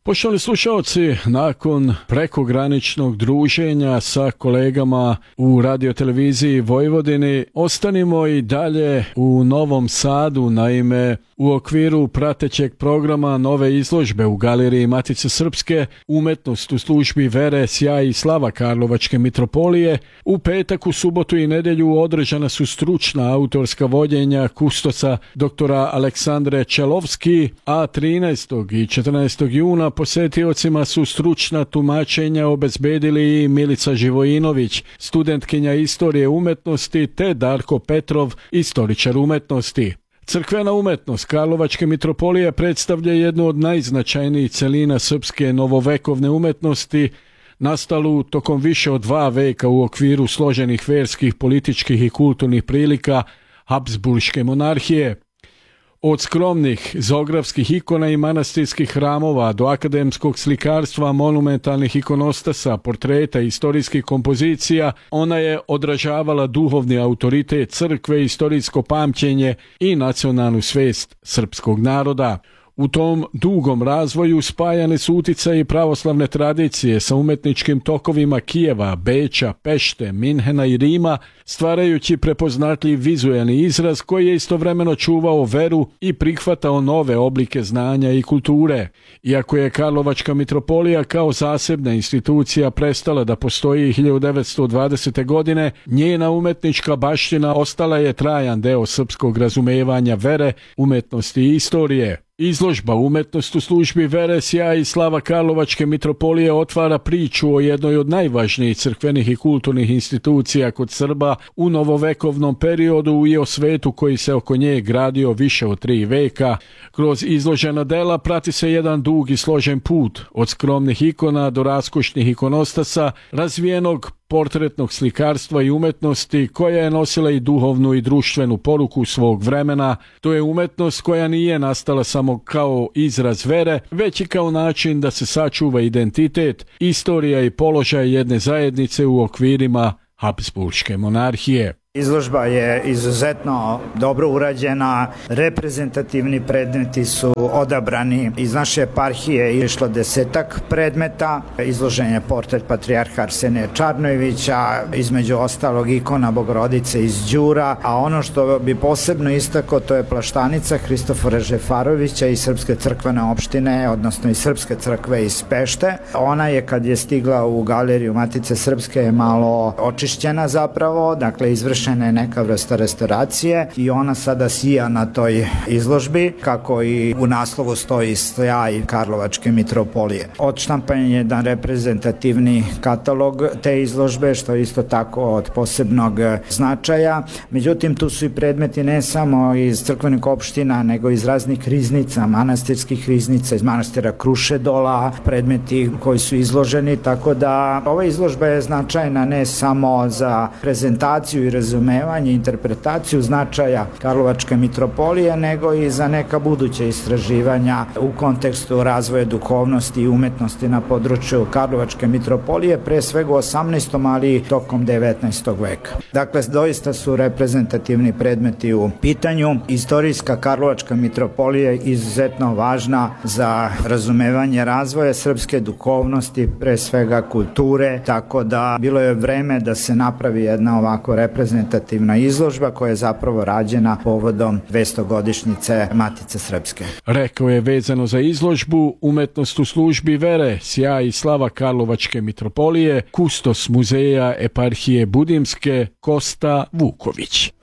Poštovani slušalci, nakon prekograničnog druženja sa kolegama u radioteleviziji Vojvodini, ostanimo i dalje u Novom Sadu. Naime, u okviru pratećeg programa nove izložbe u Galeriji Matice Srpske Umetnost u službi vere, sjaj i slava Karlovačke mitropolije, u petak, u subotu i nedjelju održana su stručna autorska vodjenja kustosa doktora Aleksandre Čelovski, a 13. i 14. juna posjetiocima su stručna tumačenja obezbedili i Milica Živojinović, studentkinja istorije umetnosti, te Darko Petrov, istoričar umetnosti. Crkvena umetnost Karlovačke mitropolije predstavlja jednu od najznačajnijih celina srpske novovekovne umetnosti, nastalu tokom više od 2 veka u okviru složenih verskih, političkih i kulturnih prilika Habsburške monarhije. Od skromnih zoografskih ikona i manastirskih hramova do akademskog slikarstva, monumentalnih ikonostasa, portreta i istorijskih kompozicija, ona je odražavala duhovni autoritet crkve, istorijsko pamćenje i nacionalnu svest srpskog naroda. U tom dugom razvoju spajane su uticaji pravoslavne tradicije sa umetničkim tokovima Kijeva, Beča, Pešte, Minhena i Rima, stvarajući prepoznatljiv vizuelni izraz koji je istovremeno čuvao veru i prihvatao nove oblike znanja i kulture. Iako je Karlovačka mitropolija kao zasebna institucija prestala da postoji 1920. godine, njena umetnička baština ostala je trajan deo srpskog razumevanja vere, umetnosti i istorije. Izložba Umetnost u službi vere, sjaj i slava Karlovačke mitropolije otvara priču o jednoj od najvažnijih crkvenih i kulturnih institucija kod Srba u novovekovnom periodu i o svetu koji se oko nje gradio više od 3 veka. Kroz izložena dela prati se jedan dug i složen put, od skromnih ikona do raskošnih ikonostasa, razvijenog portretnog slikarstva i umetnosti koja je nosila i duhovnu i društvenu poruku svog vremena. To je umetnost koja nije nastala samo kao izraz vere, već i kao način da se sačuva identitet, istorija i položaj jedne zajednice u okvirima Habsburške monarhije. Izložba je izuzetno dobro urađena, reprezentativni predmeti su odabrani. Iz naše eparhije je išlo 10 predmeta, izložen je portret patrijarha Arsenija Čarnojevića, između ostalog ikona Bogorodice iz Đura, a ono što bi posebno istakao to je plaštanica Hristofora Žefarovića iz Srpske crkvene opštine, odnosno iz Srpske crkve iz Pešte. Ona je kad je stigla u Galeriju Matice Srpske je malo očišćena zapravo, dakle izvršena je neka vrsta restauracije i ona sada sija na toj izložbi, kako i u naslovu stoji sjaj Karlovačke mitropolije. Odštampan je jedan reprezentativni katalog te izložbe, što je isto tako od posebnog značaja. Međutim, tu su i predmeti ne samo iz crkvenih opština, nego iz raznih riznica, manastirskih riznica, iz manastira Krušedola, predmeti koji su izloženi, tako da ova izložba je značajna ne samo za prezentaciju i razumevanje, interpretaciju značaja Karlovačke mitropolije, nego i za neka buduća istraživanja u kontekstu razvoja duhovnosti i umetnosti na području Karlovačke mitropolije, pre svega u 18. ali i tokom 19. veka. Dakle, doista su reprezentativni predmeti u pitanju. Istorijska Karlovačka mitropolija je izuzetno važna za razumevanje razvoja srpske duhovnosti, pre svega kulture, tako da bilo je vreme da se napravi jedna ovako reprezentativna izložba koja je zapravo rađena povodom 200-godišnjice Matice Srpske. Rekao je vezano za izložbu Umetnost u službi vere, sjaj i slava Karlovačke mitropolije, kustos muzeja eparhije Budimske Kosta Vuković.